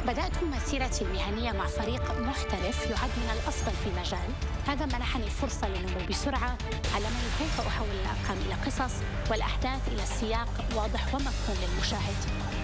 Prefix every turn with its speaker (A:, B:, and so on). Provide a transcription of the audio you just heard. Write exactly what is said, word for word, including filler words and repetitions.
A: بدأت مسيرتي المهنية مع فريق محترف يعد من الأفضل في المجال. هذا منحني الفرصة للنمو بسرعة، علمني كيف أحول الأرقام إلى قصص والأحداث إلى سياق واضح ومفهوم للمشاهد.